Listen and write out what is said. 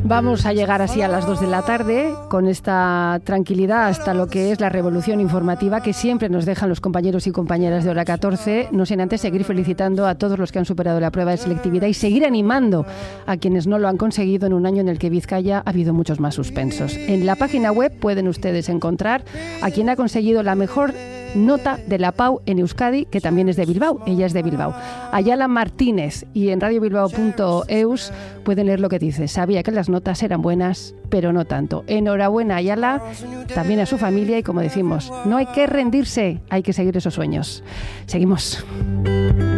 Vamos a llegar así a las 2 de la tarde con esta tranquilidad hasta lo que es la revolución informativa que siempre nos dejan los compañeros y compañeras de Hora 14, no sin antes seguir felicitando a todos los que han superado la prueba de selectividad y seguir animando a quienes no lo han conseguido en un año en el que Vizcaya ha habido muchos más suspensos. En la página web pueden ustedes encontrar a quien ha conseguido la mejor nota de la PAU en Euskadi, que también es de Bilbao, ella es de Bilbao. Ayala Martínez, y en radiobilbao.eus pueden leer lo que dice. Sabía que las notas eran buenas, pero no tanto. Enhorabuena, Ayala, también a su familia, y como decimos, no hay que rendirse, hay que seguir esos sueños. Seguimos.